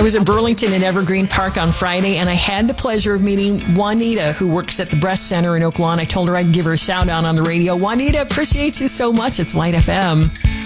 I was at Burlington and Evergreen Park on Friday, and I had the pleasure of meeting Juanita, who works at the Breast Center in Oak Lawn. I told her I'd give her a shout out on the radio. Juanita, appreciate you so much. It's Light FM.